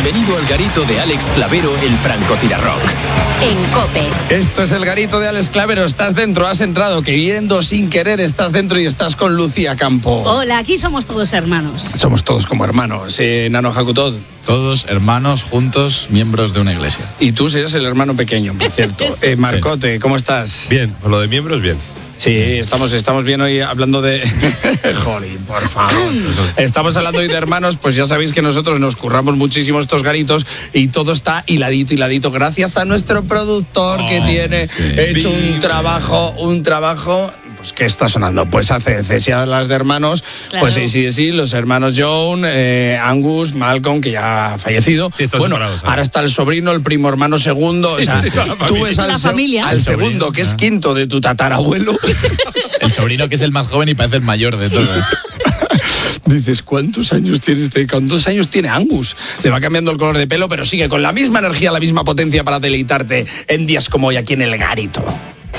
Bienvenido al garito de Alex Clavero, el francotirarrock. En COPE. Esto es el garito de Alex Clavero. Estás dentro, has entrado, queriendo sin querer, estás dentro y estás con Lucía Campo. Hola, aquí somos todos hermanos. Somos todos como hermanos. Nano Hakutod. Todos hermanos, juntos, miembros de una iglesia. Y tú eres el hermano pequeño, por cierto. Marcote, ¿cómo estás? Bien, por lo de miembros, bien. Sí, estamos bien hoy hablando de... Jolín, por favor. Estamos hablando hoy de hermanos, pues ya sabéis que nosotros nos curramos muchísimo estos garitos y todo está hiladito, gracias a nuestro productor que tiene hecho un trabajo... Pues, ¿qué está sonando? Pues hace si hablas de hermanos, claro. Pues sí, los hermanos John, Angus, Malcolm, que ya ha fallecido. Sí, bueno, ahora está el sobrino, el primo hermano segundo. O sea, tú ves al segundo, que es quinto de tu tatarabuelo. El sobrino que es el más joven y parece el mayor de todos. Dices, ¿cuántos años tiene este? ¿Cuántos años tiene Angus? Le va cambiando el color de pelo, pero sigue con la misma energía, la misma potencia para deleitarte en días como hoy aquí en el garito.